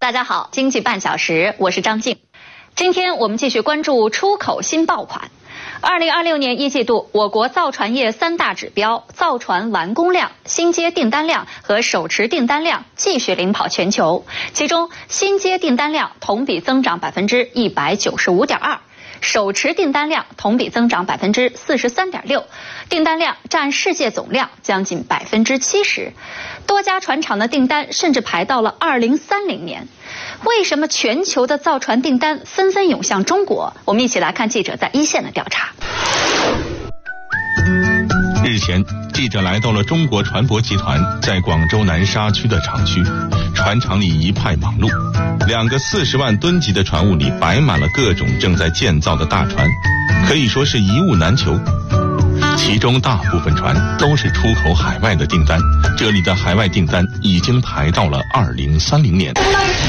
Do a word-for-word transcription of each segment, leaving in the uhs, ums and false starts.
大家好，经济半小时，我是张静。今天我们继续关注出口新爆款。二零二六年一季度，我国造船业三大指标造船完工量、新接订单量和手持订单量继续领跑全球。其中，新接订单量同比增长百分之一百九十五点二。手持订单量同比增长百分之四十三点六，订单量占世界总量将近百分之七十，多家船厂的订单甚至排到了二零三零年。为什么全球的造船订单纷纷涌向中国？我们一起来看记者在一线的调查。 日前，记者来到了中国船舶集团在广州南沙区的厂区，船厂里一派忙碌，两个四十万吨级的船坞里摆满了各种正在建造的大船，可以说是一物难求。其中大部分船都是出口海外的订单，这里的海外订单已经排到了二零三零年。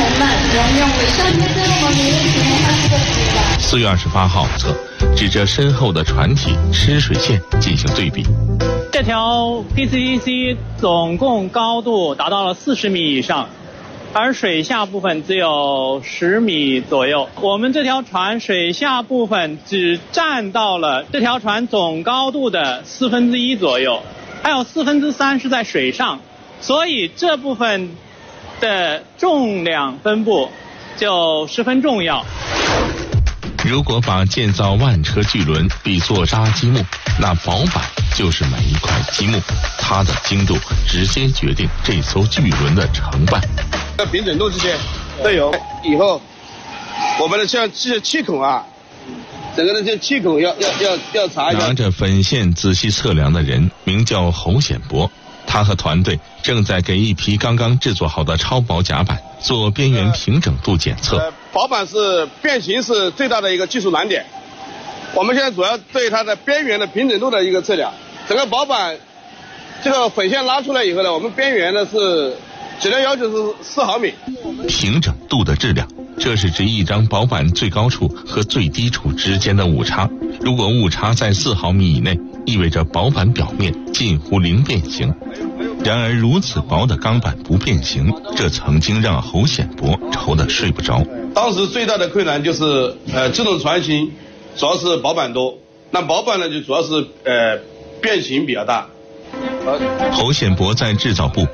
四月二十八号测，指着身后的船体吃水线进行对比。 这条 P C D C 总共高度达到了四十米以上，而水下部分只有十米左右。我们这条船水下部分只占到了这条船总高度的四分之一左右，还有四分之三是在水上，所以这部分的重量分布就十分重要。 如果把建造万车巨轮比作扎积木，那薄板就是每一块积木，它的精度直接决定这艘巨轮的成败。 平整度这些都有，以后我们的像这些气孔啊，整个的这气孔要要要要查一下。 拿着粉线仔细测量的人名叫侯显博，他和团队正在给一批刚刚制作好的超薄甲板做边缘平整度检测。 呃、薄板是变形是最大的一个技术难点，我们现在主要对它的边缘的平整度的一个测量。整个薄板这个粉线拉出来以后呢，我们边缘呢是质量要求是四毫米。 平整度的质量，这是指一张薄板最高处和最低处之间的误差。如果误差在四毫米以内，意味着薄板表面近乎零变形。然而如此薄的钢板不变形，这曾经让侯显博愁得睡不着。 当时最大的困难就是呃这种船型主要是薄板多，那薄板呢就主要是呃变形比较大。 侯显博在制造部